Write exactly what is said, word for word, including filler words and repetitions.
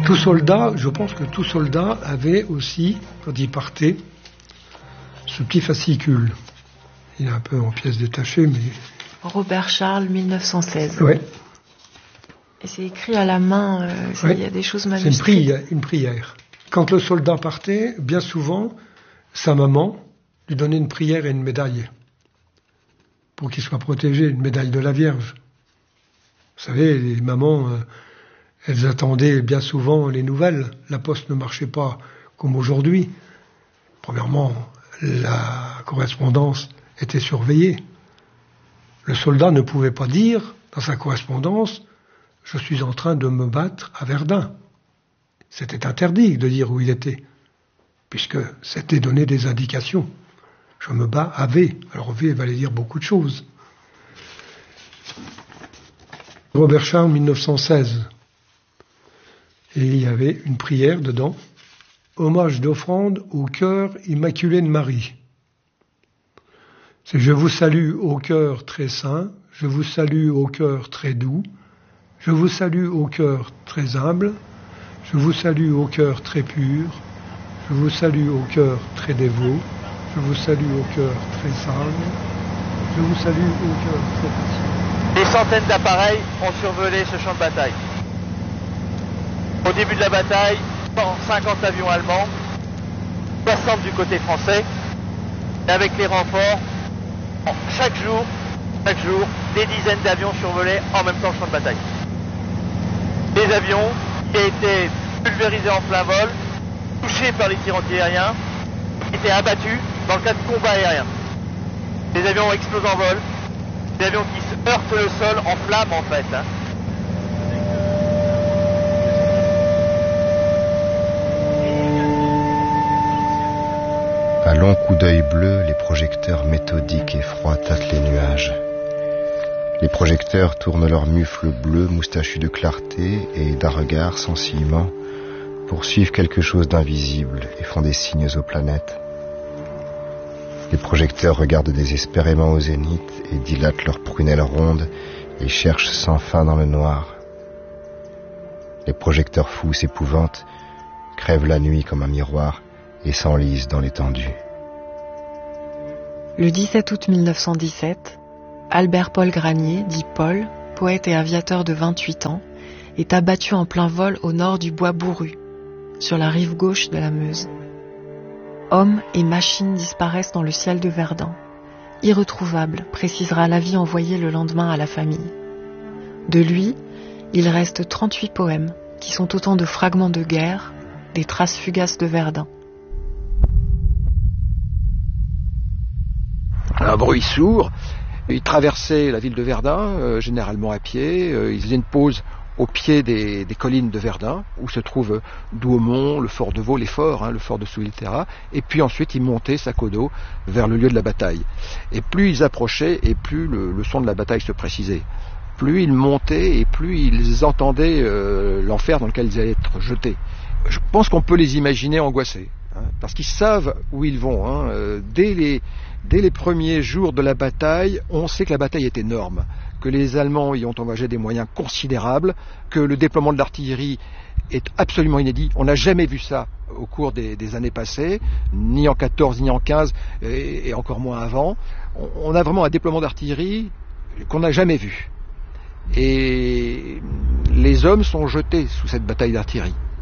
Tout soldat, je pense que tout soldat avait aussi, quand il partait, ce petit fascicule. Il est un peu en pièces détachées, mais... Robert Charles, mille neuf cent seize. Oui. Et c'est écrit à la main, euh, il ouais. y a des choses manuscrites. C'est une prière, une prière. Quand le soldat partait, bien souvent, sa maman lui donnait une prière et une médaille pour qu'il soit protégé, une médaille de la Vierge. Vous savez, les mamans, euh, elles attendaient bien souvent les nouvelles. La poste ne marchait pas comme aujourd'hui. Premièrement, la correspondance était surveillée. Le soldat ne pouvait pas dire dans sa correspondance « Je suis en train de me battre à Verdun ». C'était interdit de dire où il était, puisque c'était donner des indications. Je me bats à V. Alors V va dire beaucoup de choses. Robert Charles, mille neuf cent seize. Et il y avait une prière dedans. Hommage d'offrande au cœur immaculé de Marie. C'est « Je vous salue au cœur très saint, je vous salue au cœur très doux, je vous salue au cœur très humble, je vous salue au cœur très pur, je vous salue au cœur très dévot, je vous salue au cœur très sage, je vous salue au cœur très patient. » Des centaines d'appareils ont survolé ce champ de bataille. Au début de la bataille, cent cinquante avions allemands, soixante du côté français, et avec les renforts, chaque jour, chaque jour, des dizaines d'avions survolaient en même temps le champ de bataille. Des avions qui étaient pulvérisés en plein vol, touchés par les tirs antiaériens, étaient abattus dans le cas de combats aériens. Des avions explosent en vol, des avions qui se heurtent le sol en flammes en fait. Hein. Un long coup d'œil bleu, les projecteurs méthodiques et froids tâtent les nuages. Les projecteurs tournent leurs mufles bleus, moustachus de clarté, et d'un regard sensilement poursuivent quelque chose d'invisible et font des signes aux planètes. Les projecteurs regardent désespérément au zénith et dilatent leurs prunelles rondes et cherchent sans fin dans le noir. Les projecteurs fous s'épouvantent, crèvent la nuit comme un miroir et s'enlisent dans l'étendue. Le dix-sept août mille neuf cent dix-sept, Albert Paul Granier, dit Paul, poète et aviateur de vingt-huit ans, est abattu en plein vol au nord du bois Bourru, sur la rive gauche de la Meuse. Hommes et machines disparaissent dans le ciel de Verdun. Irretrouvable, précisera l'avis envoyé le lendemain à la famille. De lui, il reste trente-huit poèmes, qui sont autant de fragments de guerre, des traces fugaces de Verdun. Un bruit sourd. Ils traversaient la ville de Verdun, euh, généralement à pied. Euh, ils faisaient une pause au pied des, des collines de Verdun, où se trouvent Douaumont, le fort de Vaux, les forts, hein, le fort de Souilterra. Et puis ensuite, ils montaient sac au dos vers le lieu de la bataille. Et plus ils approchaient, et plus le, le son de la bataille se précisait. Plus ils montaient, et plus ils entendaient euh, l'enfer dans lequel ils allaient être jetés. Je pense qu'on peut les imaginer angoissés, hein, parce qu'ils savent où ils vont. Hein, euh, dès les Dès les premiers jours de la bataille, on sait que la bataille est énorme, que les Allemands y ont engagé des moyens considérables, que le déploiement de l'artillerie est absolument inédit. On n'a jamais vu ça au cours des, des années passées, ni en quatorze, ni en quinze, et, et encore moins avant. On, on a vraiment un déploiement d'artillerie qu'on n'a jamais vu. Et les hommes sont jetés sous cette bataille d'artillerie.